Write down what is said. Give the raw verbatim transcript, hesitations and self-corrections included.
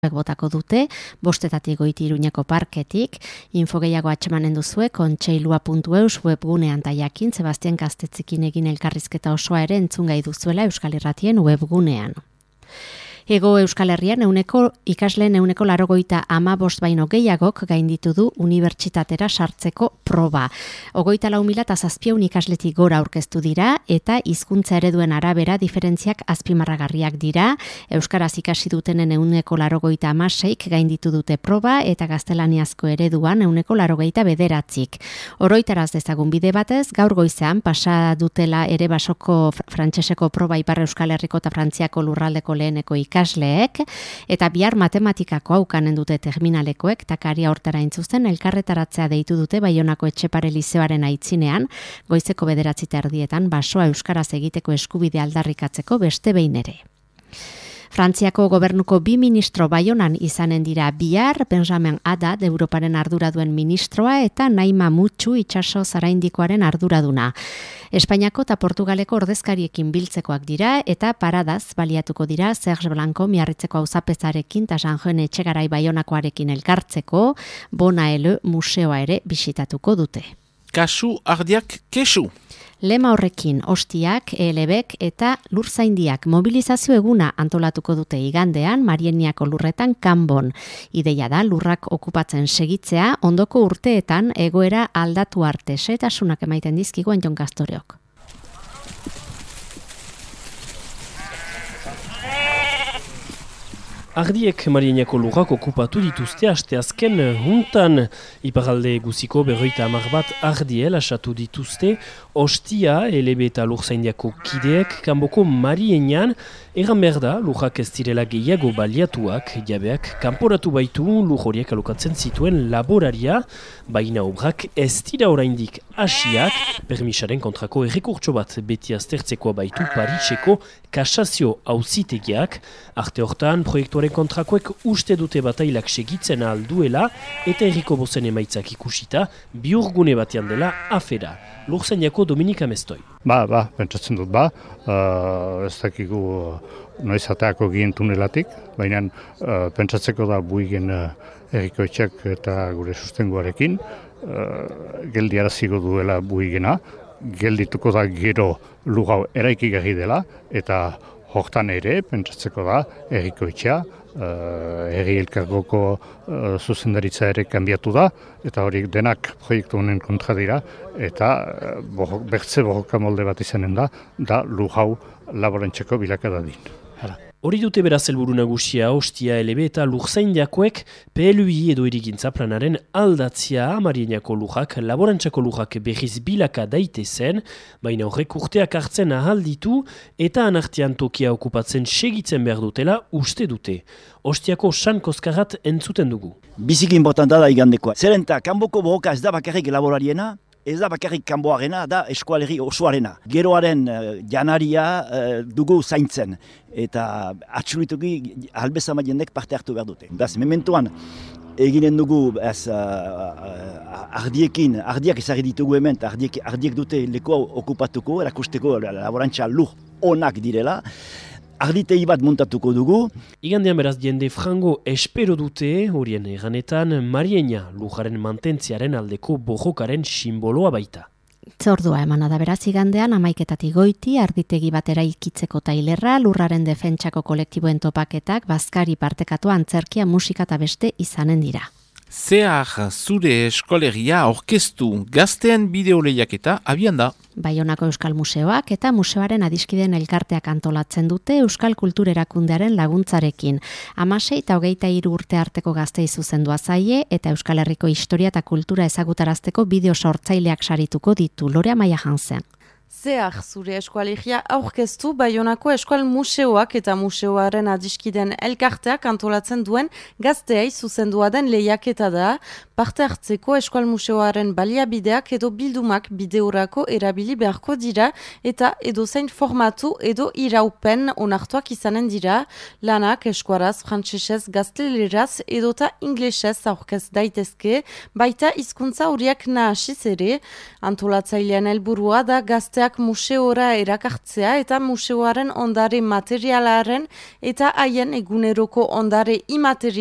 botako dute, bostetatik goiti Iruñeko parketik, info gehiago atxemanen duzue, kontseilua puntu eus webgunean taiakin, Sebastian Kastetzikin egin elkarrizketa osoa ere entzungai duzuela Euskal Irratien webgunean. Ego Euskal Herrian euneko ikasleen euneko larogoita ama bost baino gehiagok gainditu du unibertsitatera sartzeko proba. Ogoita lau mila eta zazpieun ikasletik gora aurkeztu dira eta hizkuntza ereduen arabera diferentziak azpimarragarriak dira. Euskaraz ikasi dutenen euneko larogoita amaseik gainditu dute proba eta gaztelaniazko ereduan euneko larogeita bederatzik. Oroitaraz dezagun bide batez, gaur goizean pasa dutela ere basoko frantseseko proba Ipar Euskal Herriko eta Frantziako lurraldeko leheneko ikasleek, eta bihar matematikako aukanen dute terminalekoek, takaria hortara intzuzen elkarretaratzea deitu dute Baionako Etxepare Lizeoaren aitzinean, goizeko bederatzi erdietan basoa euskaraz egiteko eskubide aldarrikatzeko beste behin ere. Frantziako gobernuko bi ministro Baionan izanen dira bihar, Benjamin Haddad Europaren arduraduen ministroa eta Naima Mutxu itsaso zaraindikoaren arduraduna. Espainiako eta Portugaleko ordezkariekin biltzekoak dira eta paradaz baliatuko dira Serge Blanco miarritzeko auzapezarekin eta Sanjoen Etxegarai Baionakoarekin elkartzeko, Bonaele museoa ere bisitatuko dute. Kasu ardiak kesu. Lema horrekin ostiak, elebek eta lurzaindiak mobilizazio eguna antolatuko dute igandean Marieniako lurretan Kanbon. Ideia da lurrak okupatzen segitzea, ondoko urteetan egoera aldatu arte setasunak emaiten dizkigu Anton Kastoreok. Ardiek Marieniako lurrak okupatu dituzte asteazken huntan. Iparalde guziko berroita hamar bat ardiel asatu dituzte, ostia, elebe eta lurzaindiako kideek, kanboko Marienian, erran behar da lurrak ez direla gehiago baliatuak, jabeak kanporatu baitu lur horiek alokatzen zituen laboraria, baina obrak ez dira oraindik hasiak, permisaren kontrako errekurtso bat beti aztertzeko baitu Pariseko kasazio auzitegiak, arte hortan proiektuaren kontrakoek uste dute batailak segitzen alduela eta erriko bozen emaitzak ikusita biurgune batean dela afera. Lurzainako Dominika Mestoi. Ba, ba, pentsatzen dut ba, uh, ez dakigu uh, noiz ateako gien tunelatik, baina uh, pentsatzeko da buigen uh, erriko etxak eta gure sustengoarekin, uh, geldiaraziko duela buigena, geldituko da gero lugau eraikigarri dela, eta hortan ere, pentsatzeko da, erriko etxea, uh, herri elkargoko uh, zuzendaritza ere kanbiatu da, eta hori denak proiektu honen kontra dira, eta uh, boho, bertze bohoka molde bat izanen da, da lugau laborantzeko bilakada din. Hori dute beraz helburu nagusia, ostia, elebe eta lurzaindiakoek P L U I edo irigintza planaren aldatzia Marieniako lurrak, laborantzako lurrak berriz bilaka daitezen, baina horrek urteak hartzen ahal ditu eta anartian tokia okupatzen segitzen behar dutela uste dute. Ostiako San Koskarrat entzuten dugu. Biziki importanta da igandekoa. Zerenta, kanboko bohoka ez da bakarrik laborariena, ez da bakarrik kanboarena, da eskualeri osoarena. Geroaren uh, janaria uh, dugu zaintzen, eta atxurituki albezama jendek parte hartu behar dute. Beraz, mementoan eginen dugu ez, uh, uh, ardiekin, ardiak ezagri ditugu hemen, ardiek, ardiek dute lekoa okupatuko, erakusteko laborantza lur onak direla, arditei bat montatuko dugu. Igandean beraz jende frango espero dute, horien erranetan, Marienia lujaren mantentziaren aldeko borrokaren simboloa baita. Zordua emana da beraz igandean amaiketatik goiti, arditegi batera ikitzeko tailerra, lurraren defentsako kolektiboen topaketak, bazkari partekatu antzerkia, musika eta beste izanen dira. Zehar zure eskolegia orkestu gazteen bideo lehiaketa abian da. Baionako Euskal Museoak eta museoaren adiskideen elkarteak antolatzen dute Euskal Kultur Erakundearen laguntzarekin. Hamasei eta hogeita hiru urte arteko gaztei zuzendua zaie eta Euskal Herriko historia eta kultura ezagutarazteko bideo sortzaileak sarituko ditu. Lore Amaia Hansen. Zehar zure eskualegia aurkeztu Baionako Eskual Museoak eta museoaren adiskiden elkarteak antolatzen duen gazteei zuzendua den lehiaketa da, parte hartzeko Eskual Museoaren baliabideak edo bildumak bideorako erabili beharko dira eta edozein formatu edo iraupen onartuak izanen dira, lanak eskuaraz, frantsesez, gazteleraz edota inglesez aurkez daitezke, baita hizkuntza horiek nahasiz ere, antolatzailean helburua da gazte gazteak museora erakartzea eta museoaren ondare materialaren eta haien eguneroko ondare imaterial